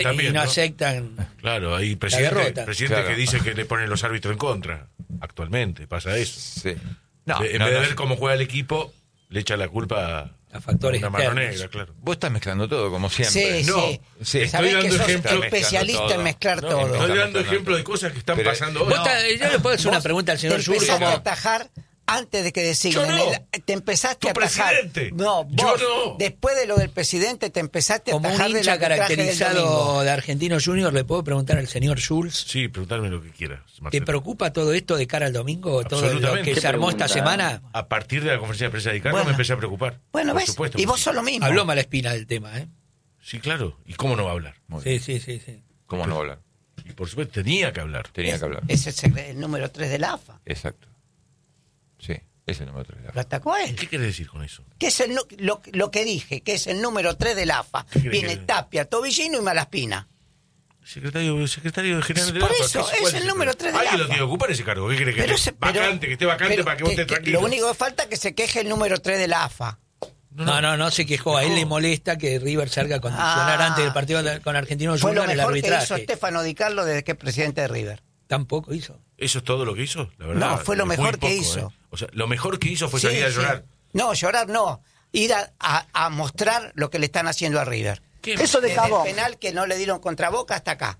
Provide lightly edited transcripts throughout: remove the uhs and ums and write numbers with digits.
También, y no aceptan. Claro, hay presidentes que dicen que le ponen los árbitros en contra. Actualmente pasa eso. Sí. En vez de ver cómo juega el equipo, le echa la culpa a factores una mano externos. negra, claro. Vos estás mezclando todo, como siempre. Sí. Estoy Sabés que dando sos ejemplos. especialista en mezclar todo. Estoy dando ejemplos de cosas que están pasando hoy. Yo le puedo hacer una pregunta al señor Te Schulz. empezaste a atajar antes de que designen. Yo no. Te empezaste Tu a atajar. presidente. No, Yo vos, no. después de lo del presidente, te empezaste a Como atajar un del hincha arbitraje del caracterizado domingo. de Argentino Junior, ¿le puedo preguntar al señor Schulz? Sí, preguntarme lo que quieras. ¿Te Marcelo. preocupa todo esto de cara al domingo? Todo lo Absolutamente. que se armó esta semana. A partir de la conferencia de prensa de Ricardo Bueno. me empecé a preocupar. Bueno, Por ¿ves? supuesto Y que vos sí. sos lo mismo. Habló Malespina del tema, ¿eh? Sí, claro. ¿Y cómo no va a hablar? Sí. ¿Cómo no hablar? Y por supuesto tenía que hablar. Tenía que hablar. Ese es el número 3 del AFA. Exacto. Sí, ese es el número 3. Lo atacó él. ¿Qué querés decir con eso? Que es lo que dije, que es el número 3 del AFA. ¿Qué quiere Viene que- Tapia, Tobillino y Malaspina. Secretario general de Por la AFA, eso, ¿qué- es cuál el número 3 del Alguien lo AFA. tiene que ocupar ese cargo. ¿Qué querés que Pero esté ese- pero- vacante, que esté vacante pero para que vos estés tranquilo? Lo único que falta es que se queje el número 3 de la AFA. No, se quejó. A él le molesta que River salga a condicionar antes del partido con Argentino Fue lo Junior el mejor que hizo arbitraje. Stefano Di Carlo desde que es presidente de River. Tampoco hizo. ¿Eso es todo lo que hizo? La verdad. No, fue lo muy mejor que poco, hizo. O sea, lo mejor que hizo fue Sí, salir a sí. llorar. No, llorar no. Ir a mostrar lo que le están haciendo a River. ¿Qué? Eso de Desde el cagón. penal que no le dieron contra Boca hasta acá.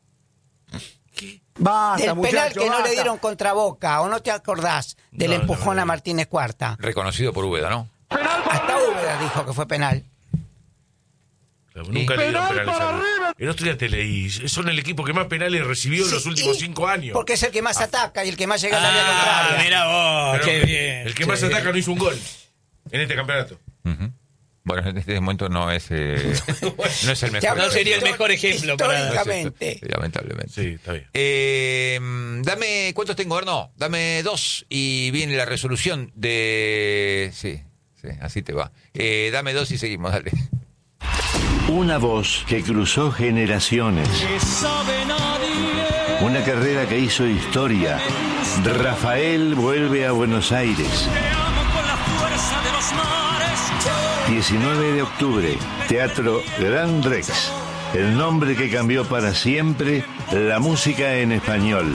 Basta, Del penal muchacho, que no le basta. dieron contra Boca, ¿o no te acordás del No, empujón no. a Martínez Cuarta? Reconocido por Úbeda, ¿no? Hasta Úbeda dijo que fue penal. Claro, nunca le dieron penales a River. El otro día te leí. Son el equipo que más penales recibió en los Sí, últimos y 5 años. Porque es el que más ataca y el que más llega al área contraria. mira vos, Pero qué bien. el que más ataca no hizo un gol en este campeonato. Ujú. Bueno, en este momento no es el Te mejor. hablo No sería el histo- mejor ejemplo para- históricamente. Lamentablemente. Sí, está bien. Dame, ¿cuántos tengo, Erno? Dame 2 y viene la resolución de... Sí, así te va. Dame 2 y seguimos, dale. Una voz que cruzó generaciones. Una carrera que hizo historia. Rafael vuelve a Buenos Aires. 19 de octubre, Teatro Gran Rex. El nombre que cambió para siempre la música en español.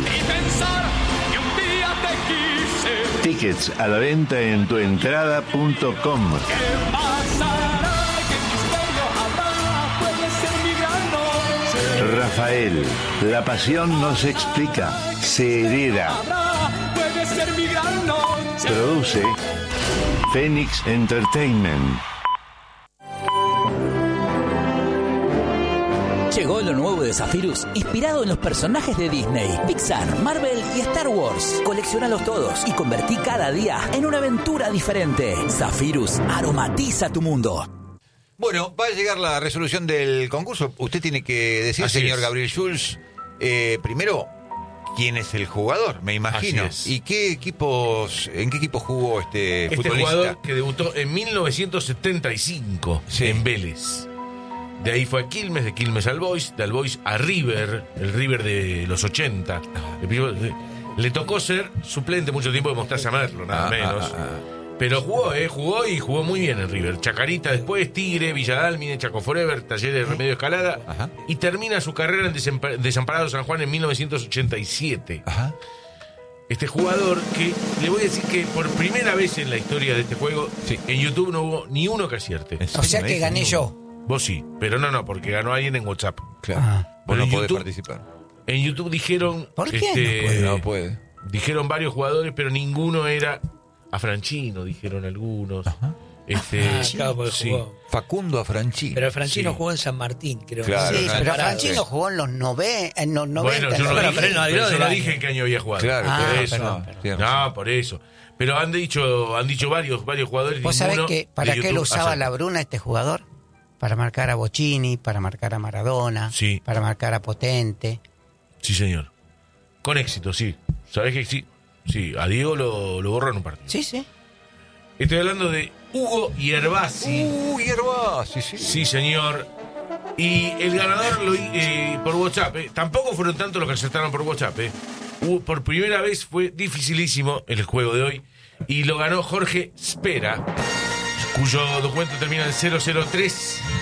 Tickets a la venta en tuentrada.com. Rafael, la pasión no se explica, se hereda. Produce Phoenix Entertainment. Llegó lo nuevo de Zephyrus, inspirado en los personajes de Disney, Pixar, Marvel y Star Wars. Coleccionalos todos y convertí cada día en una aventura diferente. Zephyrus aromatiza tu mundo. Bueno, va a llegar la resolución del concurso. Usted tiene que decir, Así señor es. Gabriel Schulz, primero, ¿quién es el jugador? Me imagino. Así es. ¿Y qué equipos, en qué equipo jugó este futbolista? Jugador que debutó en 1975 Sí. en Vélez. De ahí fue a Quilmes, de Quilmes al Boys, de al Boys a River, el River de los 80. Le tocó ser suplente mucho tiempo de Mostaza Merlo, nada menos. Pero jugó muy bien en River. Chacarita después, Tigre, Villa Dálmine, Chaco Forever, Talleres Remedio Escalada. Ajá. Y termina su carrera en Desamparado San Juan en 1987. Ajá. Este jugador que, le voy a decir que por primera vez en la historia de este juego, Sí. en YouTube no hubo ni uno que acierte. ¿En O sea serio, que gané Ni yo. uno? Vos sí, pero no, porque ganó alguien en WhatsApp. Claro. Vos Pero no en podés YouTube- participar. En YouTube dijeron... ¿Por qué No puede. Dijeron varios jugadores, pero ninguno era... A Franchino, dijeron algunos. Claro, porque sí. jugó. Facundo Afranchini. Pero Francino Sí. jugó en San Martín, creo. Claro, Sí, claro. pero Parado. Franchino jugó en los 90. Bueno, yo no Bueno, dije, pero él no habló pero yo del no año. dije en qué año había jugado. Claro, Ah, por claro, eso. perdón, tiene razón. No, por eso. Pero han dicho varios jugadores. ¿Vos sabés ninguno que para de qué YouTube lo usaba acertó. la Bruna este jugador? Para marcar a Bocchini, para marcar a Maradona, Sí. para marcar a Potente. Sí, señor. Con éxito, sí. ¿Sabés que sí? Sí, a Diego lo borró en un partido. Sí, sí. Estoy hablando de Hugo Yerbasi. Hierba, sí. Sí, señor. Y el ganador por WhatsApp. Tampoco fueron tantos los que acertaron por WhatsApp. Por primera vez fue dificilísimo el juego de hoy. Y lo ganó Jorge Spera, cuyo documento termina en 003.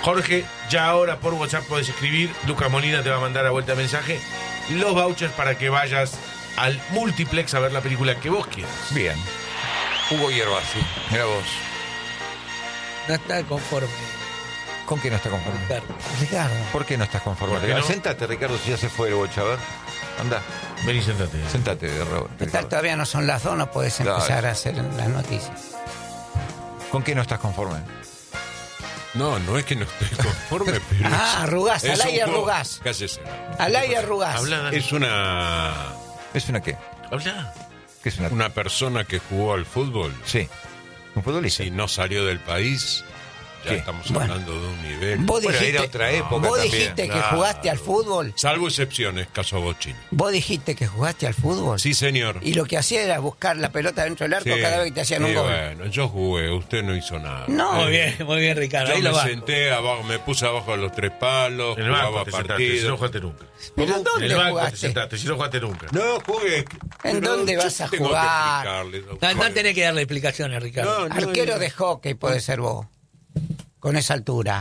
Jorge, ya ahora por WhatsApp podés escribir. Lucas Molina te va a mandar a vuelta mensaje los vouchers para que vayas al multiplex a ver la película que vos quieras. Bien. Hugo Hierbasi, mira vos. No está conforme, ¿Con qué no está conforme? Ricardo. ¿Por qué no estás conforme? ¿Por qué no? Sentate, Ricardo, si ya se fue el bocha. A ver, anda. Vení, sentate. Sentate, Ricardo. Todavía no son las 2, no podés Claro. empezar a hacer las noticias. ¿Con qué no estás conforme? No es que no estoy conforme, pero... Arrugás, es al un aire juego- arrugás. Cállese. Al aire arrugás. Habla, Dani. Es una ¿Es una qué? Habla. ¿Qué es una? una persona que jugó al fútbol. Sí. ¿Un futbolista? Si no salió del país, ya ¿Qué? estamos Bueno. hablando de un nivel. Vos Bueno, dijiste, era otra época vos también. dijiste que Claro. jugaste al fútbol. Salvo excepciones, caso Bochini. Vos dijiste que jugaste al fútbol. Sí, señor. Y lo que hacía era buscar la pelota dentro del arco Sí. cada vez que te hacían un Sí, gol. Bueno, yo jugué, usted no hizo nada. No. Muy bien, Ricardo. Yo Ahí me lo va. senté abajo, me puse abajo de los 3 palos, En el banco jugaba te sentaste, si no partidos. jugaste nunca. ¿Pero En dónde el banco te jugaste? sentaste, si no jugaste nunca. No, jugué. ¿En dónde vas a tengo que jugar? explicarle. No tenés que darle explicaciones, Ricardo. No, Arquero de hockey puede ser vos. Con esa altura.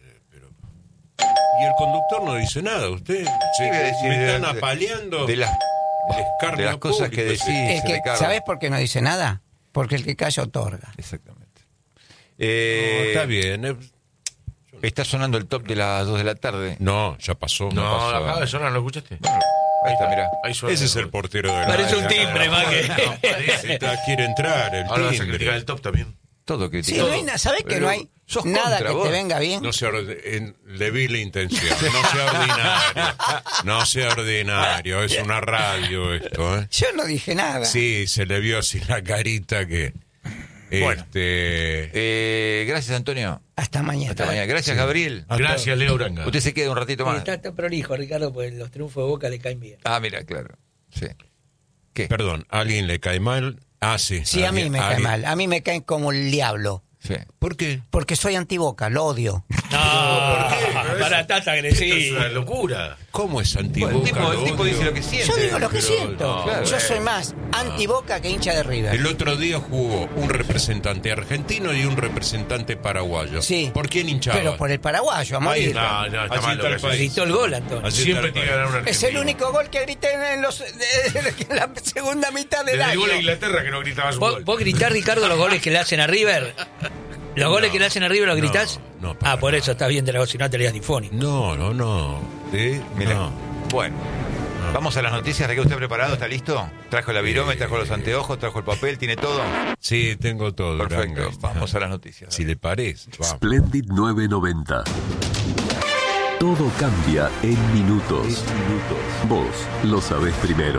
Y el conductor no dice nada, usted. voy a decir me están de- apaleando De las, el escarnio de las cosas que público. decís, Ricardo. ¿Sabés por qué no dice nada? Porque el que calla otorga. Exactamente. No, está bien. Está sonando el top de las 2 de la tarde. No, ya pasó. No, pasó. acaba de sonar, ¿lo escuchaste? Ahí está, mirá. Ahí suena. Ese es el portero de la... Parece un timbre, más que... No, parece. Quiere entrar, el Ahora vas a timbre. criticar el top también. Todo Sí, criticado. no hay nada. ¿Sabés que Pero no hay sos nada contra que vos. te venga bien? No sea le vi la intención. No sea ordinario. No sea ordinario. Es una radio esto, ¿eh? Yo no dije nada. Sí, se le vio así la carita que... Bueno. Gracias, Antonio. Hasta mañana. Hasta mañana. Gracias, Gabriel. Gracias, Leo Uranga. Usted se queda un ratito más. Está prolijo, Ricardo, pues los triunfos de Boca le caen bien. Ah, mira, claro. Sí. ¿Qué? Perdón, ¿a alguien le cae mal? Ah, sí. Sí, a mí me cae alguien- mal. A mí me caen como el diablo. Sí. ¿Por qué? Porque soy antiboca, lo odio. No, para estás Esto es agresivo. una locura. ¿Cómo es antiboca? Bueno, el tipo Lo dice odio. lo que siente. Yo digo lo que pero siento. no, claro. Yo soy más antiboca que hincha de River. El otro día jugó un representante argentino y un representante paraguayo. Sí. ¿Por quién hinchaba? Pero por el paraguayo, a Ahí morir. está. No, está Así mal lo está que el país. Gritó el gol, Antonio. Así Siempre está tiene el que ganar un Es argentino. el único gol que grité en la segunda mitad del Desde el año. gol a Inglaterra que no gritabas un gol. ¿Vos gritás, Ricardo, los goles que le hacen a River? ¿Los goles que le hacen a River los gritás? no, para Ah, por nada. eso está bien de la voz, si no te leas difónico. No. Mira. No. Bueno. Vamos a las noticias. ¿Está usted preparado? ¿Está listo? ¿Trajo la virome? ¿Trajo los anteojos? ¿Trajo el papel? ¿Tiene todo? Sí, tengo todo. Perfecto. Uranga. Vamos a las noticias. Si le parece. Vamos. Splendid 990. Todo cambia en minutos. Vos lo sabés primero.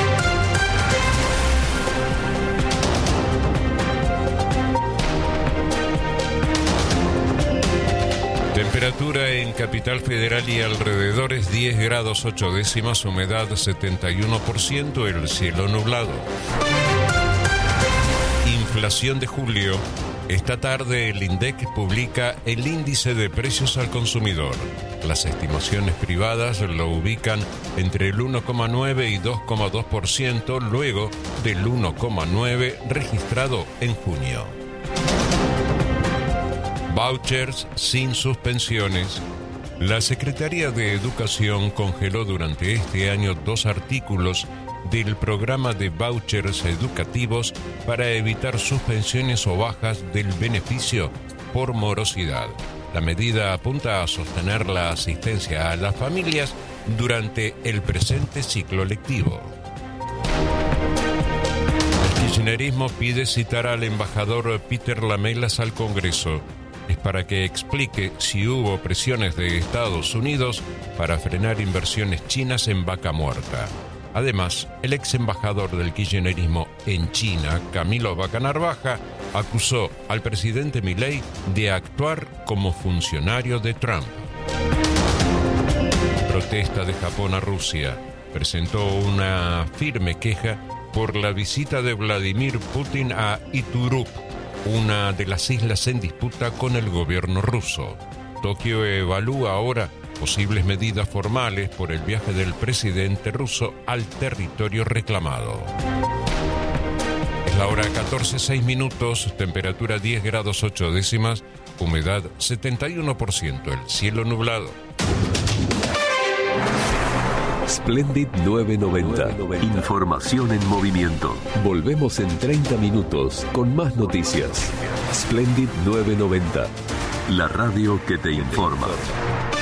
Temperatura en Capital Federal y alrededores 10 grados 8 décimas, humedad 71%, el cielo nublado. Inflación de julio. Esta tarde el INDEC publica el índice de precios al consumidor. Las estimaciones privadas lo ubican entre el 1,9 y 2,2%, luego del 1,9 registrado en junio. Vouchers sin suspensiones. La Secretaría de Educación congeló durante este año 2 artículos del programa de vouchers educativos para evitar suspensiones o bajas del beneficio por morosidad. La medida apunta a sostener la asistencia a las familias durante el presente ciclo lectivo. El kirchnerismo pide citar al embajador Peter Lamelas al Congreso. Es para que explique si hubo presiones de Estados Unidos para frenar inversiones chinas en Vaca Muerta. Además, el ex embajador del kirchnerismo en China, Camilo Vaca Narvaja, acusó al presidente Milei de actuar como funcionario de Trump. Protesta de Japón a Rusia. Presentó una firme queja por la visita de Vladimir Putin a Iturup, una de las islas en disputa con el gobierno ruso. Tokio evalúa ahora posibles medidas formales por el viaje del presidente ruso al territorio reclamado. Es la hora 14:06, temperatura 10 grados 8 décimas, humedad 71%, el cielo nublado. Splendid 990. Información en movimiento. Volvemos en 30 minutos con más noticias. Splendid 990. La radio que te informa.